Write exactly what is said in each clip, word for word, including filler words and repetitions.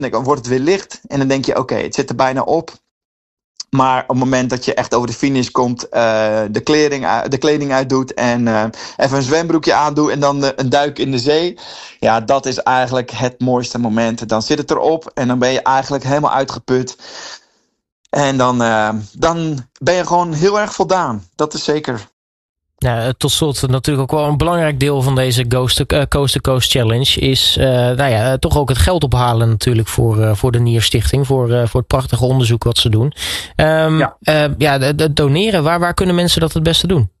dan wordt het weer licht. En dan denk je, oké, okay, het zit er bijna op. Maar op het moment dat je echt over de finish komt, uh, de, kleding, de kleding uitdoet en uh, even een zwembroekje aandoet en dan uh, een duik in de zee. Ja, dat is eigenlijk het mooiste moment. Dan zit het erop en dan ben je eigenlijk helemaal uitgeput. En dan, uh, dan ben je gewoon heel erg voldaan. Dat is zeker. Ja, tot slot natuurlijk ook wel een belangrijk deel van deze Coast to, uh, Coast, to Coast Challenge is uh, nou ja, toch ook het geld ophalen natuurlijk voor, uh, voor de Nierstichting, voor, uh, voor het prachtige onderzoek wat ze doen. Um, ja, uh, ja de, de doneren, waar, waar kunnen mensen dat het beste doen?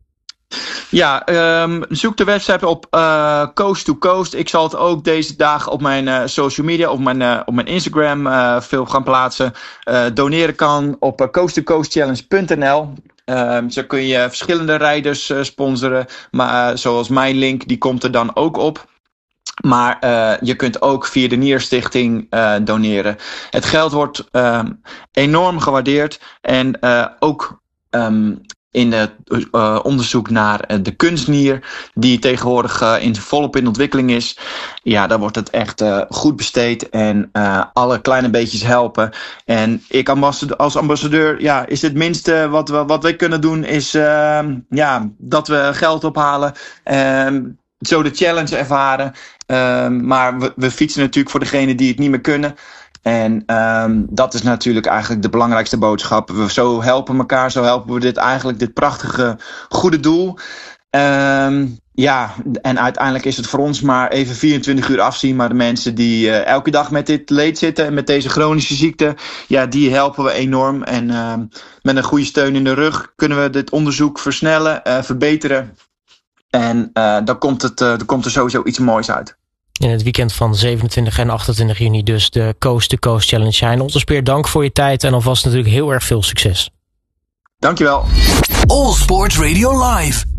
Ja, um, zoek de website op uh, Coast to Coast. Ik zal het ook deze dagen op mijn uh, social media, op mijn, uh, op mijn Instagram uh, veel gaan plaatsen. Uh, doneren kan op uh, coast to coast challenge punt n l. Um, zo kun je verschillende rijders uh, sponsoren. Maar uh, zoals mijn link, die komt er dan ook op. Maar uh, je kunt ook via de Nierstichting uh, doneren. Het geld wordt um, enorm gewaardeerd. En uh, ook um, in het uh, onderzoek naar uh, de kunstnier, die tegenwoordig uh, in, volop in ontwikkeling is. Ja, daar wordt het echt uh, goed besteed en uh, alle kleine beetjes helpen. En ik ambassadeur, als ambassadeur, ja, is het minste wat we, wat wij kunnen doen, is uh, ja, dat we geld ophalen. Uh, zo de challenge ervaren. Uh, maar we, we fietsen natuurlijk voor degenen die het niet meer kunnen. En um, dat is natuurlijk eigenlijk de belangrijkste boodschap. We zo helpen elkaar, zo helpen we dit eigenlijk, dit prachtige goede doel. Um, ja, en uiteindelijk is het voor ons maar even vierentwintig uur afzien. Maar de mensen die uh, elke dag met dit leed zitten en met deze chronische ziekte, ja, die helpen we enorm. En uh, met een goede steun in de rug kunnen we dit onderzoek versnellen, uh, verbeteren. En uh, dan, komt het, uh, dan komt er sowieso iets moois uit. In het weekend van zevenentwintig en achtentwintig juni dus de Coast to Coast Challenge. Hein Otterspeer, dank voor je tijd en alvast natuurlijk heel erg veel succes. Dankjewel. All Sports Radio Live.